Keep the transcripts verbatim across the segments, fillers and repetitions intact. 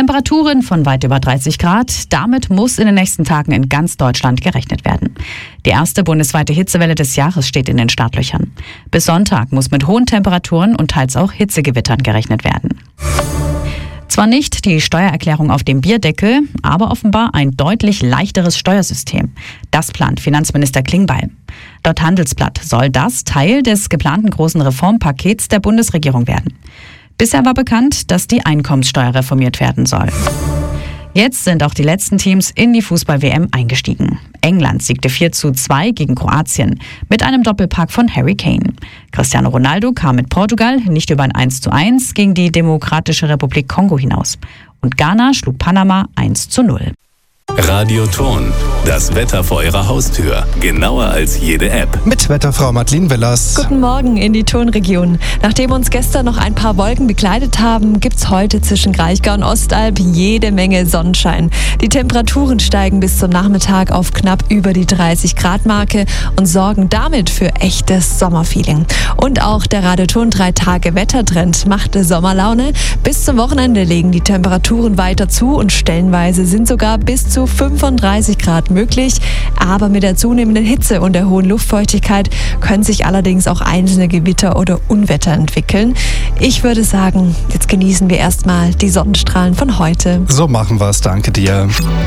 Temperaturen von weit über dreißig Grad. Damit muss in den nächsten Tagen in ganz Deutschland gerechnet werden. Die erste bundesweite Hitzewelle des Jahres steht in den Startlöchern. Bis Sonntag muss mit hohen Temperaturen und teils auch Hitzegewittern gerechnet werden. Zwar nicht die Steuererklärung auf dem Bierdeckel, aber offenbar ein deutlich leichteres Steuersystem. Das plant Finanzminister Klingbeil. Laut Handelsblatt soll das Teil des geplanten großen Reformpakets der Bundesregierung werden. Bisher war bekannt, dass die Einkommenssteuer reformiert werden soll. Jetzt sind auch die letzten Teams in die Fußball-W M eingestiegen. England siegte vier zu zwei gegen Kroatien mit einem Doppelpack von Harry Kane. Cristiano Ronaldo kam mit Portugal nicht über ein eins zu eins gegen die Demokratische Republik Kongo hinaus. Und Ghana schlug Panama eins zu null. Radioton, das Wetter vor Ihrer Haustür. Genauer als jede App. Mit Wetterfrau Madeleine Willers. Guten Morgen in die Tonregion. Nachdem uns gestern noch ein paar Wolken bekleidet haben, gibt's heute zwischen Kraichgau und Ostalb jede Menge Sonnenschein. Die Temperaturen steigen bis zum Nachmittag auf knapp über die dreißig Grad Marke und sorgen damit für echtes Sommerfeeling. Und auch der Radioton drei Tage Wettertrend machte Sommerlaune. Bis zum Wochenende legen die Temperaturen weiter zu und stellenweise sind sogar bis zu fünfunddreißig Grad möglich. Aber mit der zunehmenden Hitze und der hohen Luftfeuchtigkeit können sich allerdings auch einzelne Gewitter oder Unwetter entwickeln. Ich würde sagen, jetzt genießen wir erstmal die Sonnenstrahlen von heute. So machen wir es, danke dir.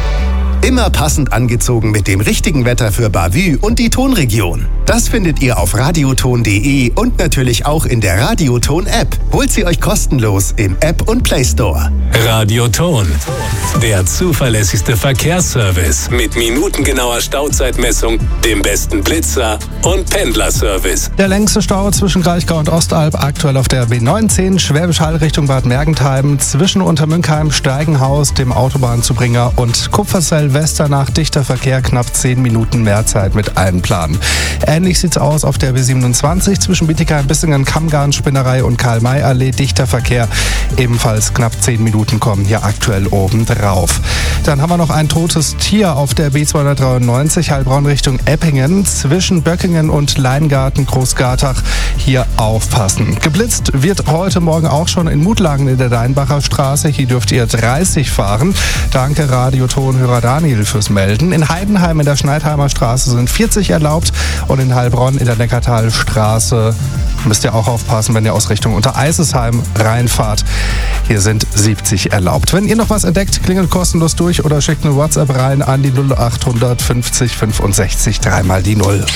Immer passend angezogen mit dem richtigen Wetter für Bavü und die Tonregion. Das findet ihr auf radioton punkt de und natürlich auch in der Radioton-App. Holt sie euch kostenlos im App und Play Store. Radioton, der zuverlässigste Verkehrsservice mit minutengenauer Stauzeitmessung, dem besten Blitzer und Pendlerservice. Der längste Stau zwischen Kraichgau und Ostalb aktuell auf der B neunzehn, Schwäbisch Hall Richtung Bad Mergentheim, zwischen Untermünkheim, Steigenhaus, dem Autobahnzubringer und Kupfersell Westernach, dichter Verkehr, knapp zehn Minuten mehr Zeit mit allen Planen. Ähnlich sieht's aus auf der B siebenundzwanzig zwischen Bietigheim, Bissingen, Kammgarn, Spinnerei und Karl-May-Allee, dichter Verkehr, ebenfalls knapp zehn Minuten kommen hier aktuell oben drauf. Dann haben wir noch ein totes Tier auf der B zweihundertdreiundneunzig, Heilbronn Richtung Eppingen, zwischen Böckingen und Leingarten, Großgartach, hier aufpassen. Geblitzt wird heute Morgen auch schon in Mutlagen in der Deinbacher Straße, hier dürft ihr dreißig fahren. Danke Radiotonhörer Daniel fürs Melden. In Heidenheim in der Schneidheimer Straße sind vierzig erlaubt und in Heilbronn in der Neckartalstraße müsst ihr auch aufpassen, wenn ihr aus Richtung Untereisesheim reinfahrt. Hier sind siebzig erlaubt. Wenn ihr noch was entdeckt, klingelt kostenlos durch oder schickt eine WhatsApp rein an die null acht fünfzig fünfundsechzig dreimal die null.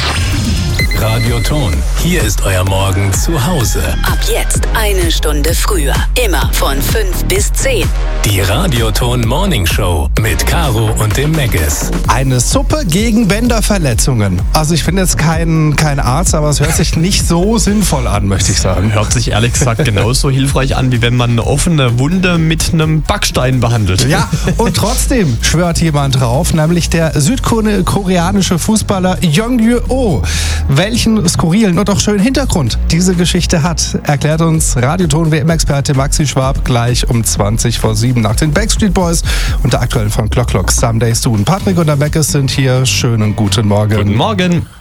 Radioton, hier ist euer Morgen zu Hause. Ab jetzt eine Stunde früher. Immer von fünf bis zehn. Die Radioton Morning Show mit Caro und dem Megges. Eine Suppe gegen Bänderverletzungen. Also ich bin jetzt kein, kein Arzt, aber es hört sich nicht so sinnvoll an, möchte ich sagen. Hört sich ehrlich gesagt genauso hilfreich an, wie wenn man eine offene Wunde mit einem Backstein behandelt. Ja, und trotzdem schwört jemand drauf, nämlich der südkoreanische Fußballer Jong-Jae-oh. Welchen skurrilen und auch schönen Hintergrund diese Geschichte hat, erklärt uns Radioton-W M-Experte Maxi Schwab gleich um zwanzig vor sieben nach den Backstreet Boys und der aktuellen von Clock Clock Someday Soon. Patrick und der Meckes sind hier. Schönen guten Morgen. Guten Morgen.